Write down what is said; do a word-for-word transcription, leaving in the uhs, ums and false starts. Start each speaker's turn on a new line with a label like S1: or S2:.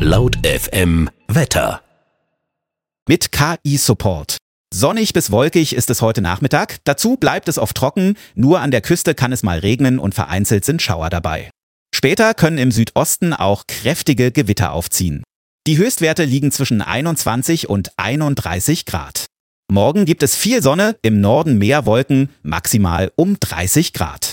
S1: Laut F M Wetter.
S2: Mit K I-Support. Sonnig bis wolkig ist es heute Nachmittag. Dazu bleibt es oft trocken. Nur an der Küste kann es mal regnen und vereinzelt sind Schauer dabei. Später können im Südosten auch kräftige Gewitter aufziehen. Die Höchstwerte liegen zwischen einundzwanzig und einunddreißig Grad. Morgen gibt es viel Sonne, im Norden mehr Wolken, maximal um dreißig Grad.